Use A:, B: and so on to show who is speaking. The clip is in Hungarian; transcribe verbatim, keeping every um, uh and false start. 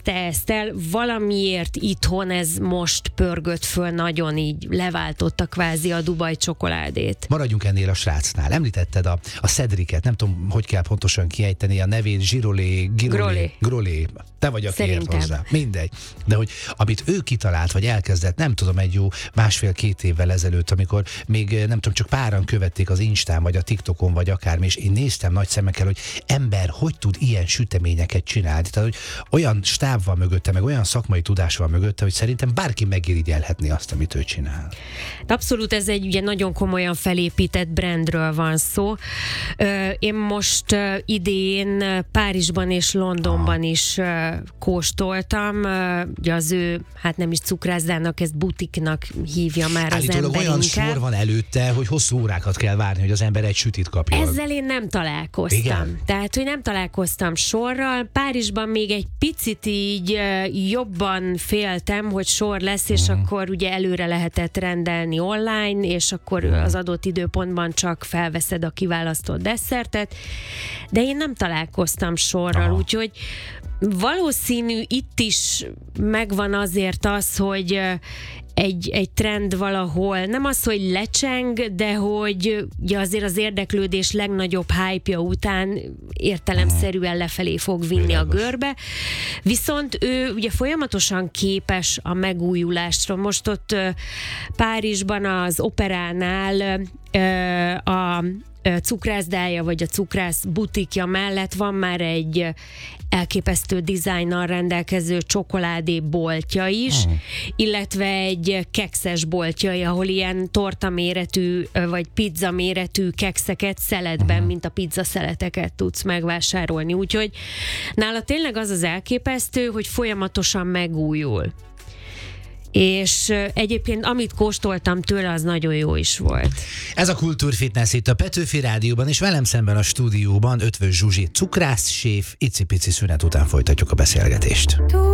A: kezdte ezt el, valamiért itthon ez most pörgött föl, nagyon így leváltotta kvázi a Dubai csokoládét.
B: Maradjunk ennél a srácnál. Említetted a, a Cedricet, nem tudom, hogy kell pontosan kiejteni a nevét, Girolé, Girolé, Grolé. Te vagy, aki ért hozzá. Mindegy. De hogy amit ő kitalált, vagy elkezdett, nem tudom, egy jó másfél-két évvel ezelőtt, amikor még nem tudom, csak páran követték az Instán, vagy a TikTokon, vagy akármi, és én néztem nagy szemekkel, hogy ember hogy tud ilyen süteményeket csinálni. Tehát, hogy olyan stáb van mögötte, meg olyan szakmai tudás van mögötte, hogy szerintem bárki megirigyelhetné azt, amit ő csinál.
A: Abszolút ez egy ugye nagyon komolyan felépített brandről van szó. Én most idén Párizsban és Londonban ah. is kóstoltam. Ugye az ő, hát nem is cukrászdának, ezt butiknak hívja már az ember
B: olyan
A: inkább.
B: Sor van előtte, hogy hosszú órákat kell várni, hogy az ember egy sütit kapjon.
A: Ezzel én nem találkoztam.
B: Igen?
A: Tehát, hogy nem találkoztam sorral. Párizsban még egy picit így jobban féltem, hogy sor lesz, és mm. akkor ugye előre lehetett rendelni online, és akkor mm. az adott időpontban csak felveszed a kiválasztott desszertet, de én nem találkoztam sorral, Aha. úgyhogy valószínű itt is megvan azért az, hogy egy, egy trend valahol, nem az, hogy lecseng, de hogy ugye azért az érdeklődés legnagyobb hype-ja után értelemszerűen lefelé fog vinni Világos. a görbe. Viszont ő ugye folyamatosan képes a megújulásra. Most ott Párizsban az Operánál a cukrászdája, vagy a cukrász butikja mellett van már egy elképesztő dizájnnal rendelkező csokoládé boltja is, uh-huh. illetve egy kekszes boltja, ahol ilyen torta méretű, vagy pizza méretű kekszeket szeletben, uh-huh. mint a pizza szeleteket tudsz megvásárolni. Úgyhogy nála tényleg az az elképesztő, hogy folyamatosan megújul. És egyébként amit kóstoltam tőle, az nagyon jó is volt.
B: Ez a Kultúrfitness itt a Petőfi Rádióban, és velem szemben a stúdióban Ötvös Zsuzsi cukrászséf. Icipici szünet után folytatjuk a beszélgetést.